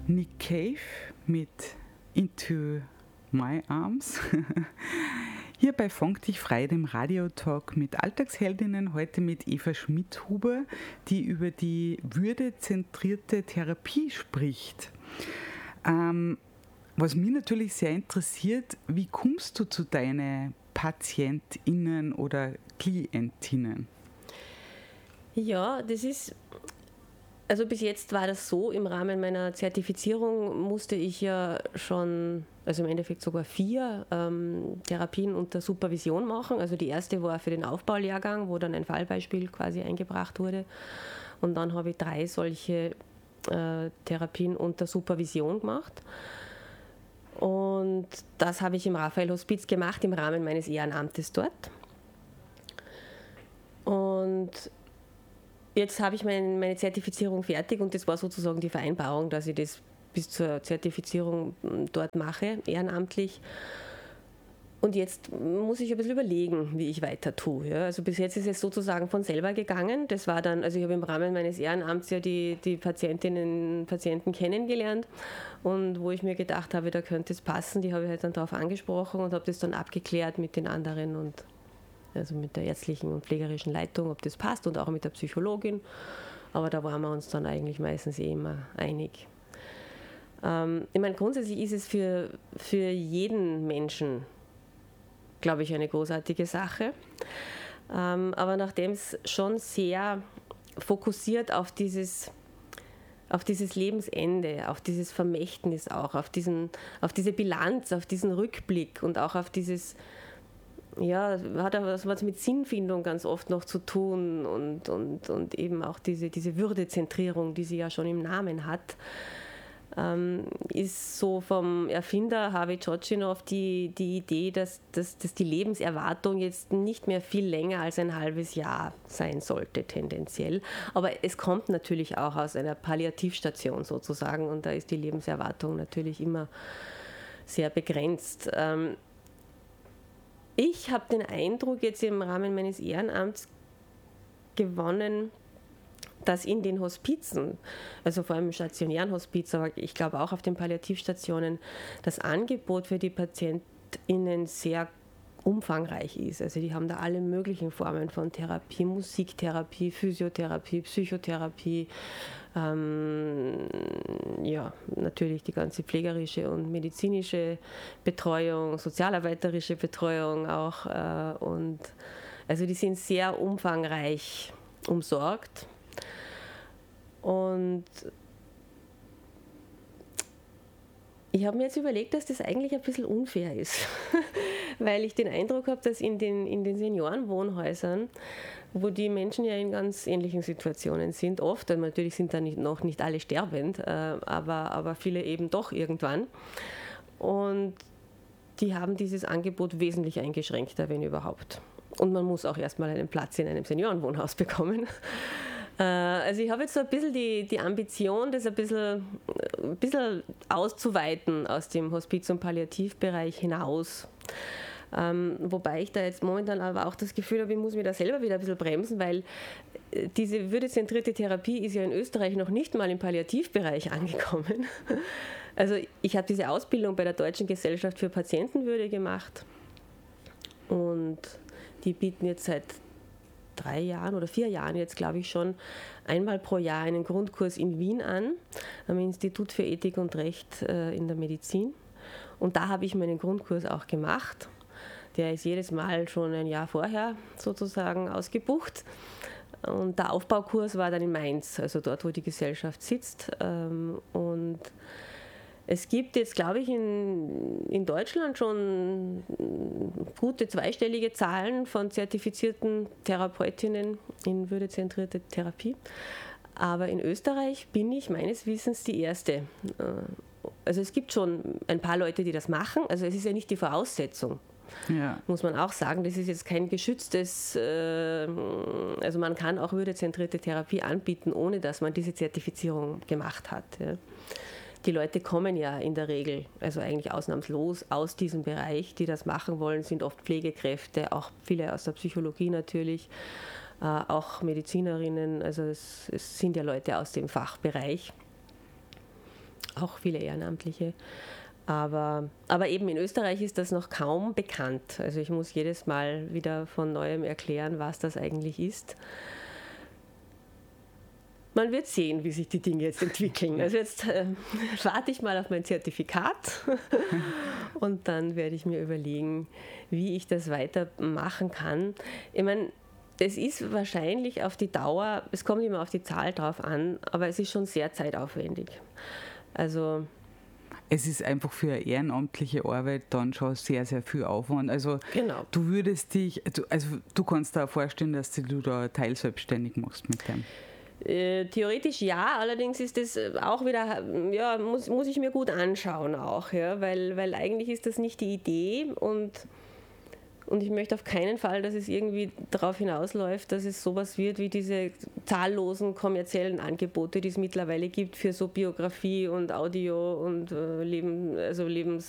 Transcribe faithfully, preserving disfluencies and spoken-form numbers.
Nick Cave mit Into My Arms. Hier bei Funk dich frei, dem Radiotalk mit Alltagsheldinnen, heute mit Eva Schmidhuber, die über die würdezentrierte Therapie spricht. Ähm, was mich natürlich sehr interessiert, wie kommst du zu deinen PatientInnen oder KlientInnen? Ja, das ist, also bis jetzt war das so, im Rahmen meiner Zertifizierung musste ich ja schon, also im Endeffekt sogar vier ähm, Therapien unter Supervision machen. Also die erste war für den Aufbaulehrgang, wo dann ein Fallbeispiel quasi eingebracht wurde. Und dann habe ich drei solche äh, Therapien unter Supervision gemacht. Und das habe ich im Raphael-Hospiz gemacht, im Rahmen meines Ehrenamtes dort. Und jetzt habe ich mein, meine Zertifizierung fertig und das war sozusagen die Vereinbarung, dass ich das bis zur Zertifizierung dort mache, ehrenamtlich. Und jetzt muss ich ein bisschen überlegen, wie ich weiter tue. Ja. Also bis jetzt ist es sozusagen von selber gegangen. Das war dann, also ich habe im Rahmen meines Ehrenamts ja die, die Patientinnen und Patienten kennengelernt und wo ich mir gedacht habe, da könnte es passen, die habe ich halt dann darauf angesprochen und habe das dann abgeklärt mit den anderen und also mit der ärztlichen und pflegerischen Leitung, ob das passt und auch mit der Psychologin. Aber da waren wir uns dann eigentlich meistens eh immer einig. Ähm, ich meine, grundsätzlich ist es für, für jeden Menschen, glaube ich, eine großartige Sache. Ähm, aber nachdem es schon sehr fokussiert auf dieses, auf dieses Lebensende, auf dieses Vermächtnis auch, auf, diesen, auf diese Bilanz, auf diesen Rückblick und auch auf dieses, ja, hat auch was mit Sinnfindung ganz oft noch zu tun und, und, und eben auch diese, diese Würdezentrierung, die sie ja schon im Namen hat, ähm, ist so vom Erfinder Harvey Tschotschinow die, die Idee, dass, dass, dass die Lebenserwartung jetzt nicht mehr viel länger als ein halbes Jahr sein sollte, tendenziell. Aber es kommt natürlich auch aus einer Palliativstation sozusagen und da ist die Lebenserwartung natürlich immer sehr begrenzt. Ähm, Ich habe den Eindruck jetzt im Rahmen meines Ehrenamts gewonnen, dass in den Hospizen, also vor allem im stationären Hospiz, aber ich glaube auch auf den Palliativstationen, das Angebot für die PatientInnen sehr umfangreich ist. Also die haben da alle möglichen Formen von Therapie, Musiktherapie, Physiotherapie, Psychotherapie, ähm, ja, natürlich die ganze pflegerische und medizinische Betreuung, sozialarbeiterische Betreuung auch. Äh, und also die sind sehr umfangreich umsorgt. Und ich habe mir jetzt überlegt, dass das eigentlich ein bisschen unfair ist, weil ich den Eindruck habe, dass in den, in den Seniorenwohnhäusern, wo die Menschen ja in ganz ähnlichen Situationen sind, oft, und natürlich sind da nicht, noch nicht alle sterbend, äh, aber, aber viele eben doch irgendwann. Und die haben dieses Angebot wesentlich eingeschränkter, wenn überhaupt. Und man muss auch erstmal einen Platz in einem Seniorenwohnhaus bekommen. Also ich habe jetzt so ein bisschen die, die Ambition, das ein bisschen, ein bisschen auszuweiten aus dem Hospiz- und Palliativbereich hinaus. Ähm, wobei ich da jetzt momentan aber auch das Gefühl habe, ich muss mich da selber wieder ein bisschen bremsen, weil diese würdezentrierte Therapie ist ja in Österreich noch nicht mal im Palliativbereich angekommen. Also ich habe diese Ausbildung bei der Deutschen Gesellschaft für Patientenwürde gemacht und die bieten jetzt seit drei Jahren oder vier Jahren jetzt, glaube ich schon, einmal pro Jahr einen Grundkurs in Wien an, am Institut für Ethik und Recht äh, in der Medizin. Und da habe ich meinen Grundkurs auch gemacht. Der ist jedes Mal schon ein Jahr vorher sozusagen ausgebucht. Und der Aufbaukurs war dann in Mainz, also dort, wo die Gesellschaft sitzt. Ähm, und es gibt jetzt, glaube ich, in, in Deutschland schon gute zweistellige Zahlen von zertifizierten Therapeutinnen in würdezentrierte Therapie. Aber in Österreich bin ich meines Wissens die Erste. Also es gibt schon ein paar Leute, die das machen. Also es ist ja nicht die Voraussetzung. Ja. Muss man auch sagen, das ist jetzt kein geschütztes, äh, also man kann auch würdezentrierte Therapie anbieten, ohne dass man diese Zertifizierung gemacht hat. Ja. Die Leute kommen ja in der Regel, also eigentlich ausnahmslos aus diesem Bereich, die das machen wollen, sind oft Pflegekräfte, auch viele aus der Psychologie natürlich, äh, auch Medizinerinnen, also es, es sind ja Leute aus dem Fachbereich. auch viele Ehrenamtliche. Aber, aber eben in Österreich ist das noch kaum bekannt. Also ich muss jedes Mal wieder von Neuem erklären, was das eigentlich ist. Man wird sehen, wie sich die Dinge jetzt entwickeln. Also jetzt äh, warte ich mal auf mein Zertifikat und dann werde ich mir überlegen, wie ich das weitermachen kann. Ich meine, es ist wahrscheinlich auf die Dauer, es kommt immer auf die Zahl drauf an, aber es ist schon sehr zeitaufwendig. Also es ist einfach für eine ehrenamtliche Arbeit dann schon sehr, sehr viel Aufwand. Also genau. Du würdest dich, also du kannst dir auch vorstellen, dass du da teilselbstständig machst mit dem. Äh, theoretisch ja, allerdings ist das auch wieder, ja, muss, muss ich mir gut anschauen auch, ja, weil, weil eigentlich ist das nicht die Idee und Und ich möchte auf keinen Fall, dass es irgendwie darauf hinausläuft, dass es sowas wird wie diese zahllosen kommerziellen Angebote, die es mittlerweile gibt für so Biografie und Audio und äh, Leben, also Lebens,